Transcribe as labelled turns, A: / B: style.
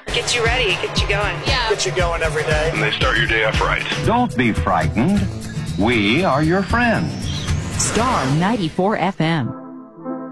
A: Get you ready, get you going.
B: Yeah.
C: Get you going every day.
D: And they start your day off right.
E: Don't be frightened. We are your friends.
F: Star 94 FM.